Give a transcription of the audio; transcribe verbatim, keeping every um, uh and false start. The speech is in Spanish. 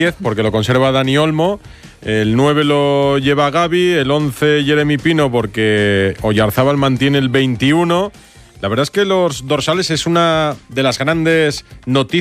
diez porque lo conserva Dani Olmo, el nueve lo lleva Gavi, el once Jeremy Pino porque Oyarzábal mantiene el veintiuno. La verdad es que los dorsales es una de las grandes noticias